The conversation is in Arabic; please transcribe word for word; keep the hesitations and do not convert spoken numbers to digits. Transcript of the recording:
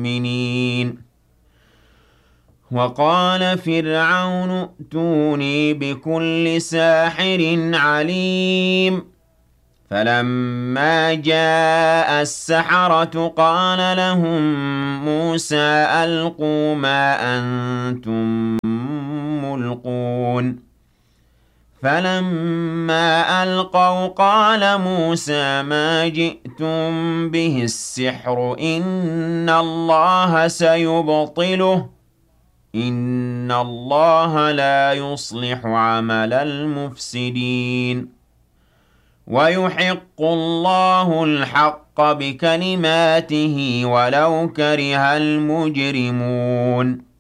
مُؤْمِنِينَ وَقَالَ فِرْعَوْنُ ائْتُونِي بِكُلِّ سَاحِرٍ عَلِيمٍ فَلَمَّا جَاءَ السَّحَرَةُ قَالَ لَهُم مُوسَىٰ أَلْقُوا مَا أَنتُم مُّلْقُونَ فَلَمَّا أَلْقَوْا قَالَ مُوسَىٰ مَا جِئْتُم بِهِ السِّحْرُ إِنَّ اللَّهَ سَيُبْطِلُهُ إِنَّ اللَّهَ لَا يُصْلِحُ عَمَلَ الْمُفْسِدِينَ وَيُحِقُّ اللَّهُ الْحَقَّ بِكَلِمَاتِهِ وَلَوْ كَرِهَ الْمُجْرِمُونَ